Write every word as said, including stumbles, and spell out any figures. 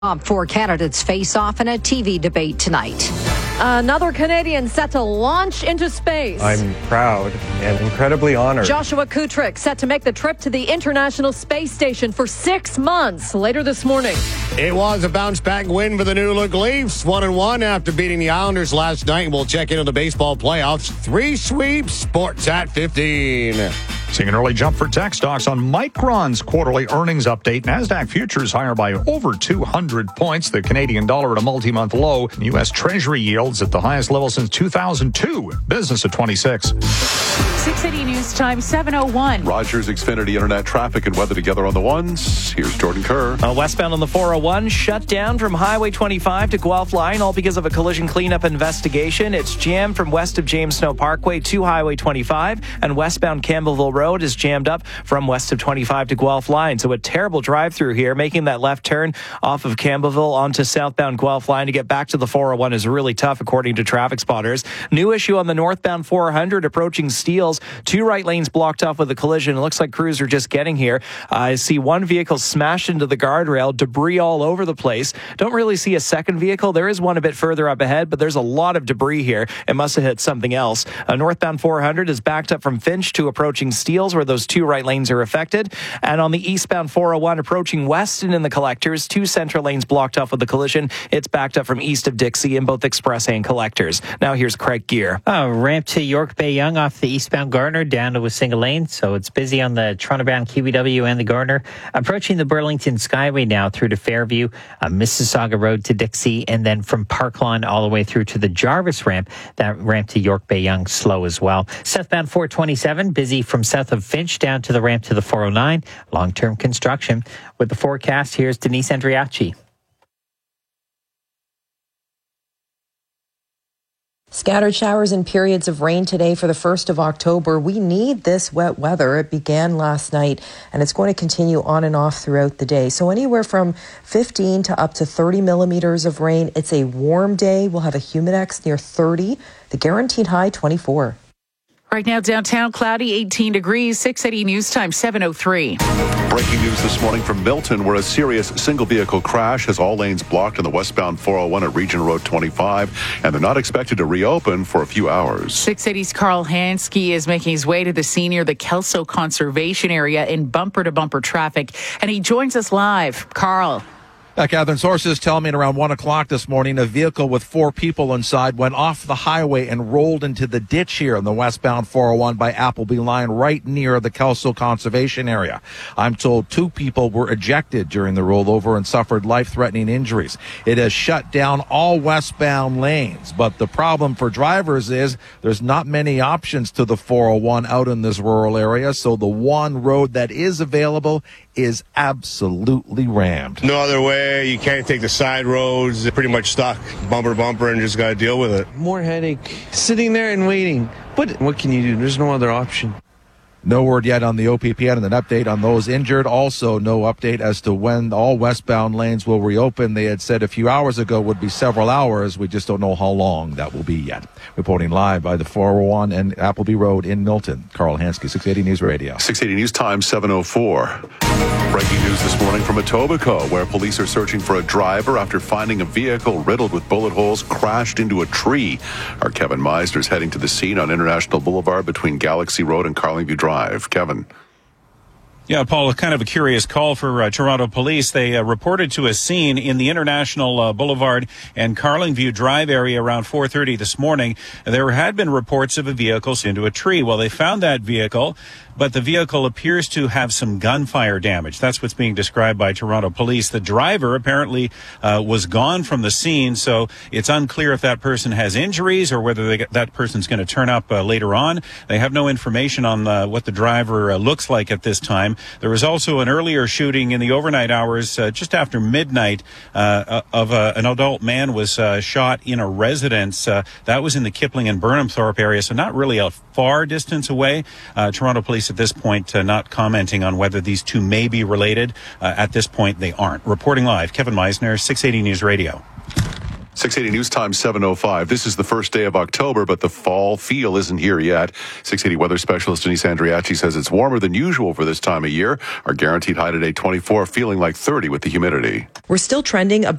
Top four candidates face off in a T V debate tonight. Another Canadian set to launch into space. I'm proud and incredibly honored. Joshua Kutrick set to make the trip to the International Space Station for six months later this morning. It was a bounce-back win for the New Look Leafs, one and one after beating the Islanders last night. We'll check into the baseball playoffs. Three sweeps, sports at fifteen. Seeing an early jump for tech stocks on Micron's quarterly earnings update. NASDAQ futures higher by over two hundred points. The Canadian dollar at a multi-month low. U S Treasury yields at the highest level since two thousand two. Business at twenty-six. six eighty News Time, seven oh one. Rogers Xfinity Internet traffic and weather together on the ones. Here's Jordan Kerr. Uh, westbound on the four oh one, shut down from Highway twenty-five to Guelph Line, all because of a collision cleanup investigation. It's jammed from west of James Snow Parkway to Highway twenty-five, and westbound Campbellville Road is jammed up from west of twenty-five to Guelph Line. So a terrible drive-through here, making that left turn off of Campbellville onto southbound Guelph Line to get back to the four oh one is really tough, according to traffic spotters. New issue on the northbound four hundred approaching Steeles. Two right lanes blocked off with a collision. It looks like crews are just getting here. Uh, I see one vehicle smashed into the guardrail, debris all over the place. Don't really see a second vehicle. There is one a bit further up ahead, but there's a lot of debris here. It must have hit something else. Uh, northbound four hundred is backed up from Finch to approaching Steeles, where those two right lanes are affected. And on the eastbound four oh one approaching Weston in the collectors, two center lanes blocked off with a collision. It's backed up from east of Dixie in both express and collectors. Now here's Craig Gear. Uh, ramp to York Bay Yonge off the eastbound Gardner down to a single lane, so it's busy on the Toronto-bound Q B W and the Gardner. Approaching the Burlington Skyway now through to Fairview, uh, Mississauga Road to Dixie, and then from Parklawn all the way through to the Jarvis ramp. That ramp to York Bay Yonge slow as well. Southbound four twenty-seven busy from south of Finch down to the ramp to the four oh nine. Long-term construction. With the forecast, here's Denise Andriachi. Scattered showers and periods of rain today for the first of October. We need this wet weather. It began last night and it's going to continue on and off throughout the day. So anywhere from fifteen to up to thirty millimeters of rain. It's a warm day. We'll have a humidex near thirty. The guaranteed high twenty-four. Right now, downtown, cloudy, eighteen degrees, six eighty News Time, seven oh three. Breaking news this morning from Milton, where a serious single-vehicle crash has all lanes blocked on the westbound four oh one at Region Road twenty-five, and they're not expected to reopen for a few hours. six eighty's Carl Hansky is making his way to the scene near the Kelso Conservation Area in bumper-to-bumper traffic, and he joins us live. Carl. Uh, Catherine, sources tell me at around one o'clock this morning, a vehicle with four people inside went off the highway and rolled into the ditch here on the westbound four oh one by Appleby Line, right near the Kelso Conservation Area. I'm told two people were ejected during the rollover and suffered life-threatening injuries. It has shut down all westbound lanes, but the problem for drivers is there's not many options to the four oh one out in this rural area, so the one road that is available is absolutely rammed. No other way. You can't take the side roads. They're pretty much stuck bumper to bumper and just got to deal with it. More headache sitting there and waiting. But what can you do? There's no other option. No word yet on the O P P N and an update on those injured. Also, no update as to when all westbound lanes will reopen. They had said a few hours ago would be several hours. We just don't know how long that will be yet. Reporting live by the four oh one and Appleby Road in Milton. Carl Hansky, six eighty News Radio. six eighty News Time, seven oh four. Breaking news this morning from Etobicoke, where police are searching for a driver after finding a vehicle riddled with bullet holes crashed into a tree. Our Kevin Meisner is heading to the scene on International Boulevard between Galaxy Road and Carlingview Drive. Kevin. Yeah, Paul, kind of a curious call for uh, Toronto police. They uh, reported to a scene in the International uh, Boulevard and Carlingview Drive area around four thirty this morning. There had been reports of a vehicle into a tree. Well, they found that vehicle, but the vehicle appears to have some gunfire damage. That's what's being described by Toronto police. The driver apparently uh, was gone from the scene, so it's unclear if that person has injuries or whether they, that person's going to turn up uh, later on. They have no information on uh, what the driver uh, looks like at this time. There was also an earlier shooting in the overnight hours, uh, just after midnight, uh, of uh, an adult man was uh, shot in a residence. Uh, that was in the Kipling and Burnhamthorpe area, so not really a far distance away. Uh, Toronto police at this point uh, not commenting on whether these two may be related. Uh, at this point, they aren't. Reporting live, Kevin Meisner, six eighty News Radio. six eighty News Time, seven oh five. This is the first day of October, but the fall feel isn't here yet. six eighty weather specialist Denise Andriachi says it's warmer than usual for this time of year. Our guaranteed high today, twenty-four, feeling like thirty with the humidity. We're still trending a